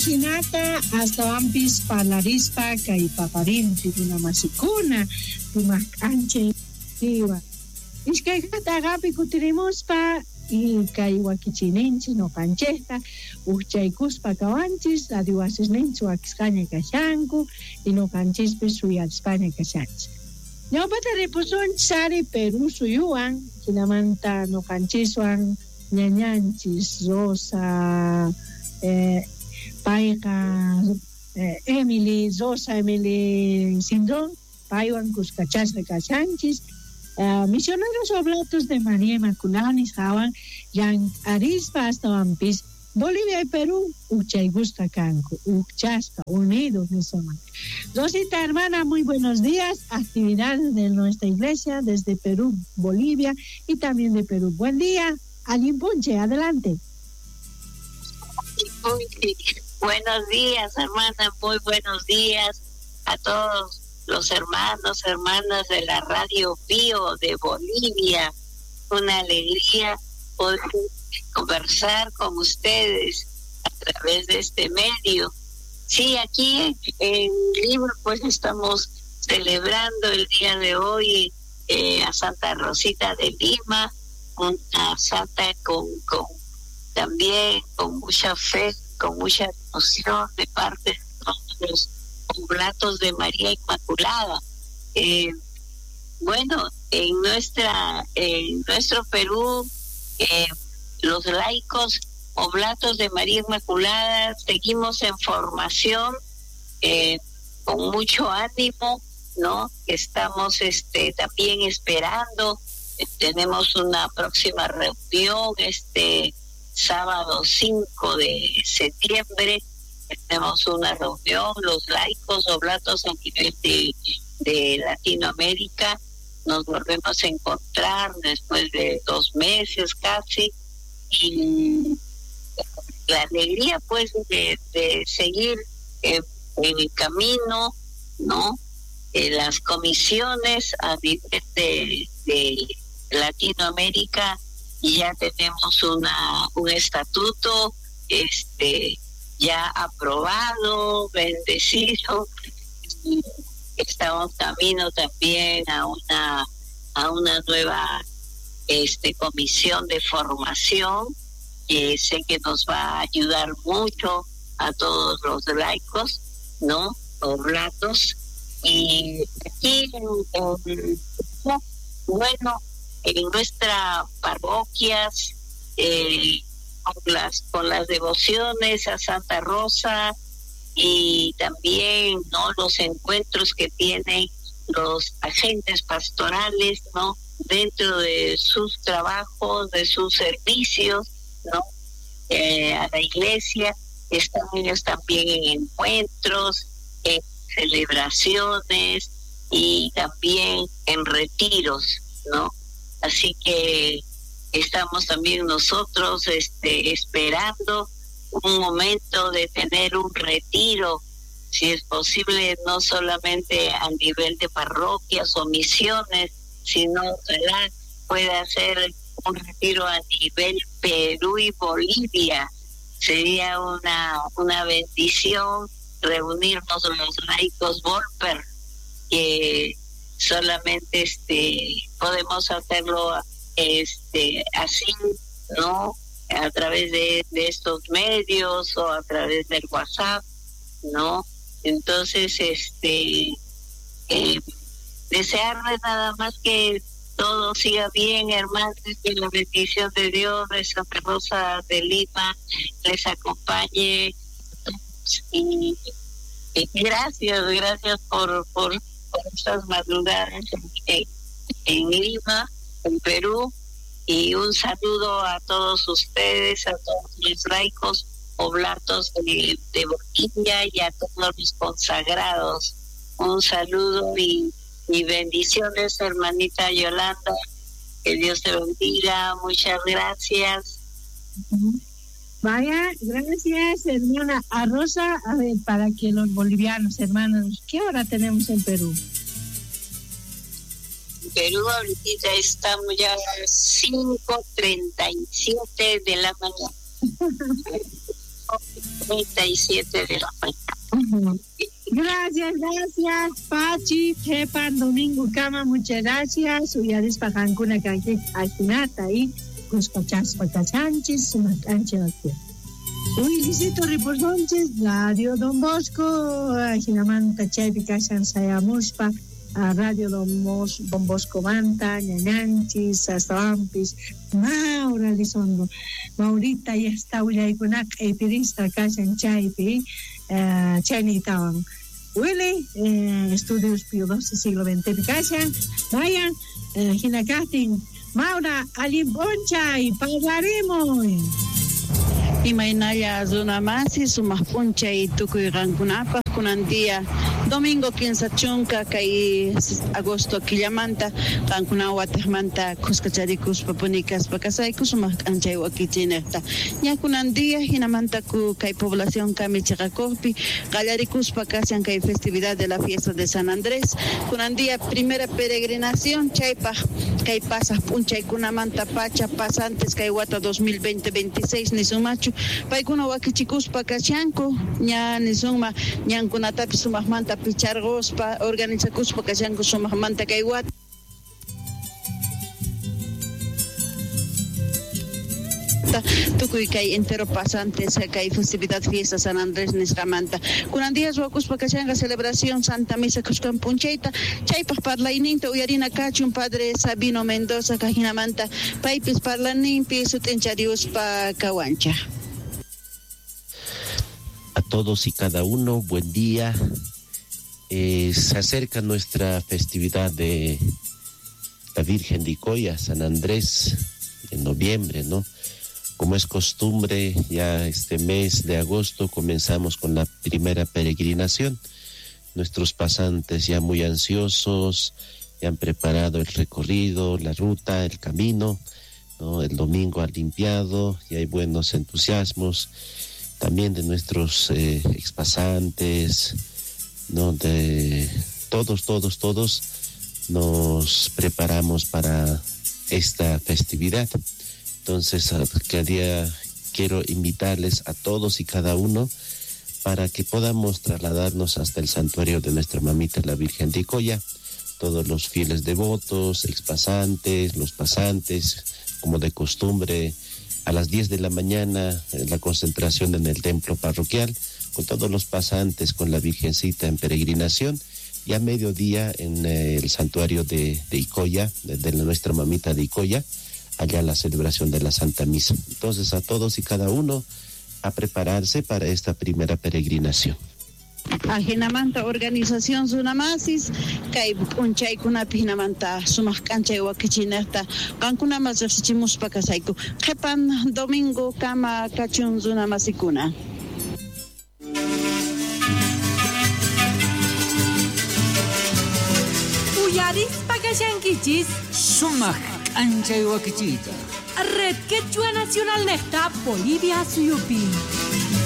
Sinata hasta ampis palarispa kay paparinti una masikuna tumak anche iwa. Iskay katagapi kutirimuspa y kay wakichinenchi no canchesta uchaykuspa kawanchis adiwasisninchu akisqaña kashanku y no kanchispi suyalspanya kashanchis. Ñawpata ripusun sari Perú suyuan hinamanta no kanchiswan ñañanchis Rosa payqa Emily Sindron paywan kuskachasqa kashanchis. Misioneros Oblatos de María Inmaculada Nisqawan yan arispa hasta Wampis Bolivia y Perú uchaygusta canco uchasca unidos nisoman. Rosita hermana, muy buenos días. Actividades de nuestra iglesia desde Perú, Bolivia y también de Perú. Buen día, Alimpunche, adelante. Buenos días, hermana, muy buenos días a todos los hermanas de la Radio Pío de Bolivia. Una alegría poder conversar con ustedes a través de este medio. Sí, aquí en Lima pues estamos celebrando el día de hoy a Santa Rosita de Lima, una santa también con mucha fe, con mucha emoción de parte de todos los oblatos de María Inmaculada. Bueno, en nuestro Perú, los laicos oblatos de María Inmaculada seguimos en formación, con mucho ánimo, ¿no? Estamos también esperando. Tenemos una próxima reunión sábado 5 de septiembre. Tenemos una reunión, los laicos oblatos a nivel de Latinoamérica. Nos volvemos a encontrar después de 2 meses casi, y la alegría pues de seguir en el camino, ¿no? Las comisiones a nivel de Latinoamérica, ya tenemos un estatuto ya aprobado, bendecido. Estamos camino también a una nueva comisión de formación, que sé que nos va a ayudar mucho a todos los laicos, ¿no? Oblatos. Y aquí, bueno, en nuestras parroquias, con las devociones a Santa Rosa, y también, ¿no?, los encuentros que tienen los agentes pastorales, ¿no?, dentro de sus trabajos, de sus servicios, ¿no?, a la iglesia. Están ellos también en encuentros, en celebraciones y también en retiros, ¿no? Así que estamos también nosotros esperando un momento de tener un retiro, si es posible, no solamente a nivel de parroquias o misiones, sino ojalá pueda ser un retiro a nivel Perú y Bolivia. Sería una bendición reunirnos los laicos Volper, que solamente podemos hacerlo así, ¿no?, a través de estos medios o a través del WhatsApp, ¿no? Entonces, desearles nada más que todo siga bien, hermanos, que la bendición de Dios de Santa Rosa de Lima les acompañe. Y gracias por estas madrugadas en Lima, en Perú. Y un saludo a todos ustedes, a todos los laicos oblatos de Bolivia y a todos los consagrados. Un saludo y bendiciones, hermanita Yolanda. Que Dios te bendiga. Muchas gracias. Vaya, gracias, hermana. A Rosa, a ver, para que los bolivianos, hermanos, ¿qué hora tenemos en Perú? Perú ahorita estamos ya a las 5:37 de la mañana. 9:37 de la mañana. Gracias, Pachi, Tepan, Domingo Cama, muchas gracias. Uyaris Pajancuna Caje, Ajinata y Cuscachas Pacachanchis, Sumacancha. Luisito Riporzonches, Radio Don Bosco, Ajinamanta Chaypicachan Sayamuspa, Radio Don Bosco Manta, Ñañanchis, Astawampis, Maura Lizondo, Maurita y está Uyaykunak, Epirista Cachan Chaypi, Chanitawan. Willy, Estudios Pío XII, siglo XX, Picachan, vayan, Jinakatin, Maura, Alimponcha y pagaremos. Imaynaya Zunamasi, Sumapuncha y Tukuirankunapa, Kunandía, Domingo 15 chunka, kay agosto killamanta, Rankunawa Termanta, Cuscacharicus, Papunicas, Pacasaikus, Sumacanchay Wakichineta. Ya Kunandía, Hinamanta ku, kay población Kamicharacorpi, Galaricus, Pacasian, kay festividad de la fiesta de San Andrés. Kunandía, primera peregrinación, Chaypa, kay pasas puncha y Kunamanta Pacha, pasantes, kay Wata 2020-26, Nisumachu. Paikuna wakichikus pakachanku ña nisuma ñankunatapi sumaqmanta picharquspa organizakuspa kashanku sumaqmanta kay wata tukuy kay entero pasantes kay festividad fiesta San Andrés nisqamanta kunandías wakuspa kashanqa celebración Santa Misa kuskan punchayta chaypaq parlayninta uyarina kachun Padre Sabino Mendoza kajinamanta paypis parlaninpi sutinchariuspa kawancha. A todos y cada uno, buen día. Se acerca nuestra festividad de la Virgen de Icoya, San Andrés, en noviembre, ¿no? Como es costumbre, ya este mes de agosto comenzamos con la primera peregrinación. Nuestros pasantes ya muy ansiosos, ya han preparado el recorrido, la ruta, el camino, ¿no? El domingo ha limpiado y hay buenos entusiasmos. También de nuestros expasantes, ¿no? De todos nos preparamos para esta festividad. Entonces, cada día quiero invitarles a todos y cada uno para que podamos trasladarnos hasta el santuario de nuestra mamita, la Virgen de Icoya. Todos los fieles devotos, expasantes, los pasantes, como de costumbre, a las 10 de la mañana, la concentración en el templo parroquial, con todos los pasantes, con la Virgencita en peregrinación, y a mediodía en el santuario de Icoya, de nuestra mamita de Icoya, allá la celebración de la Santa Misa. Entonces, a todos y cada uno a prepararse para esta primera peregrinación. Ajinamanta organización Sunamasis, kay unchay kunapi hinamanta sumaq kanchay wakichinesta, kankunamas riqsichimuspa kasayku. Qhipan domingo kama kachun Sunamasikuna. Uyarispa kashankichis sumaq kanchay wakichita. Red Quechua Nacional Necta Bolivia Suyupi.